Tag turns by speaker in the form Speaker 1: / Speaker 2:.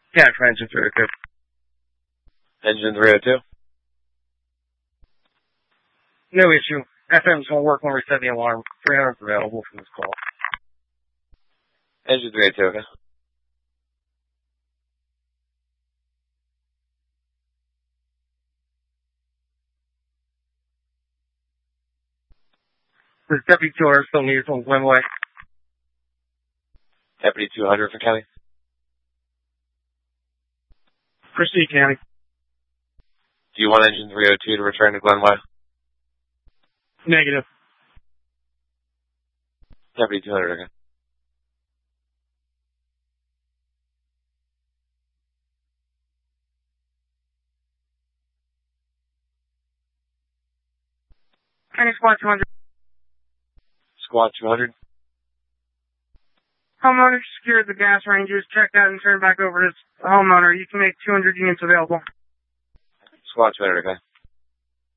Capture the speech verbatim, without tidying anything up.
Speaker 1: Yeah, for engine three oh two.
Speaker 2: Engine three oh two?
Speaker 1: No issue. F M's going to work when we set the alarm. three hundred is available for this call.
Speaker 2: Engine three oh two, okay.
Speaker 1: Does Deputy two hundred still need from Glenway?
Speaker 2: Deputy two hundred for County?
Speaker 1: Proceed, County.
Speaker 2: Do you want engine three oh two to return to Glenway?
Speaker 1: Negative.
Speaker 2: Deputy two hundred, okay.
Speaker 1: County Squad two hundred.
Speaker 2: Squad two hundred?
Speaker 1: Homeowner secured the gas ranges, checked out and turned back over to the homeowner. You can make two hundred units available.
Speaker 2: Squad two hundred, okay.